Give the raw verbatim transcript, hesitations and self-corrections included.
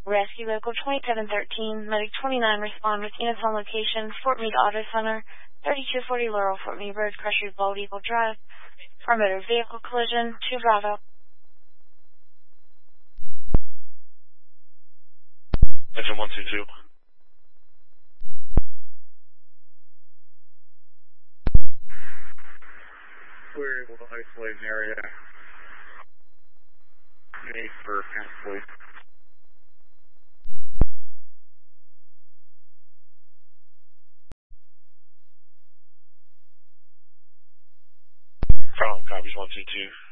Rescue Local twenty-seven thirteen, Medic twenty-nine respond with units on location, Fort Meade Auto Center, thirty-two forty Laurel, Fort Meade Road, Crusher, Bald Eagle Drive, for a motor vehicle collision, two Bravo. Engine one two two. We're able to isolate an area. Need for cancel. Problem, copies one two two.